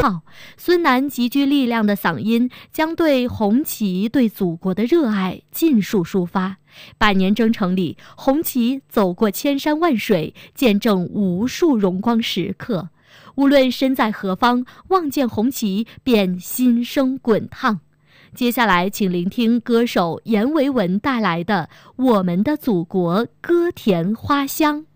号，孙楠极具力量的嗓音将对红旗、对祖国的热爱尽数抒发。百年征程里，红旗走过千山万水，见证无数荣光时刻。无论身在何方，望见红旗便心生滚烫。接下来请聆听歌手阎维文带来的《我们的祖国，歌田花香》。